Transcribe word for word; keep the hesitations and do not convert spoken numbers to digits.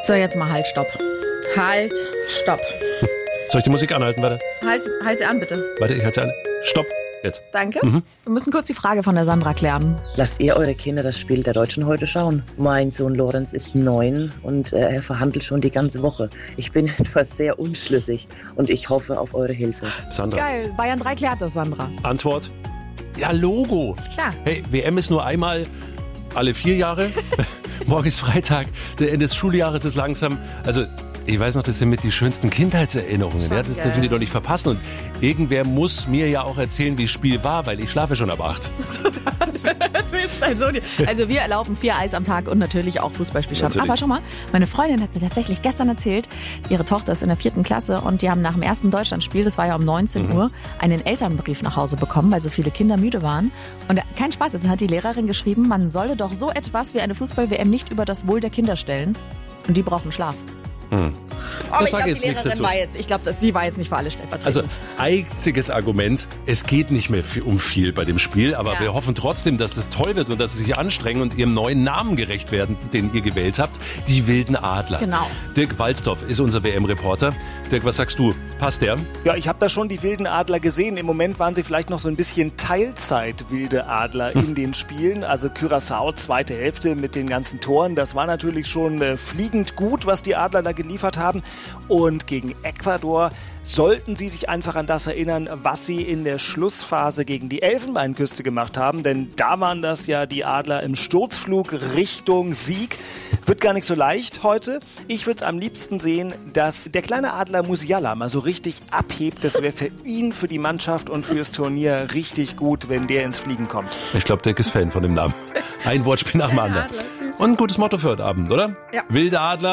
So, jetzt mal halt, stopp. Halt, stopp. Soll ich die Musik anhalten, warte? Halt, halt sie an, bitte. Warte, ich halte sie an. Stopp, jetzt. Danke. Mhm. Wir müssen kurz die Frage von der Sandra klären. Lasst ihr eure Kinder das Spiel der Deutschen heute schauen? Mein Sohn Lorenz ist neun und äh, er verhandelt schon die ganze Woche. Ich bin etwas sehr unschlüssig und ich hoffe auf eure Hilfe. Sandra. Geil, Bayern drei klärt das, Sandra. Antwort? Ja, Logo. Klar. Hey, W M ist nur einmal alle vier Jahre. Morgen ist Freitag, der Ende des Schuljahres ist langsam. Also, ich weiß noch, das sind mit die schönsten Kindheitserinnerungen. Ja, das dürfen die doch nicht verpassen. Und irgendwer muss mir ja auch erzählen, wie das Spiel war, weil ich schlafe schon ab acht. Also wir erlauben vier Eis am Tag und natürlich auch Fußballspielstand. Aber schau mal, meine Freundin hat mir tatsächlich gestern erzählt, ihre Tochter ist in der vierten Klasse und die haben nach dem ersten Deutschlandspiel, das war ja um neunzehn Uhr, einen Elternbrief nach Hause bekommen, weil so viele Kinder müde waren. Und kein Spaß, jetzt hat die Lehrerin geschrieben, man solle doch so etwas wie eine Fußball-W M nicht über das Wohl der Kinder stellen. Und die brauchen Schlaf. Hm. Aber das ich glaube, jetzt die Lehrerin war jetzt, ich glaube, die war jetzt nicht für alle stellvertretend. Also einziges Argument, es geht nicht mehr um viel bei dem Spiel, aber ja. wir hoffen trotzdem, dass es toll wird und dass sie sich anstrengen und ihrem neuen Namen gerecht werden, den ihr gewählt habt, die Wilden Adler. Genau. Dirk Walzdorf ist unser W M-Reporter. Dirk, was sagst du? Passt der? Ja, ich habe da schon die Wilden Adler gesehen. Im Moment waren sie vielleicht noch so ein bisschen Teilzeit Wilde Adler hm. in den Spielen. Also Curaçao, zweite Hälfte mit den ganzen Toren. Das war natürlich schon äh, fliegend gut, was die Adler da geliefert haben. Und gegen Ecuador sollten sie sich einfach an das erinnern, was sie in der Schlussphase gegen die Elfenbeinküste gemacht haben. Denn da waren das ja die Adler im Sturzflug Richtung Sieg. Wird gar nicht so leicht heute. Ich würde es am liebsten sehen, dass der kleine Adler Musiala mal so richtig abhebt. Das wäre für ihn, für die Mannschaft und fürs Turnier richtig gut, wenn der ins Fliegen kommt. Ich glaube, Dirk ist Fan von dem Namen. Ein Wortspiel nach dem anderen. Und ein gutes Motto für heute Abend, oder? Ja. Wilde Adler.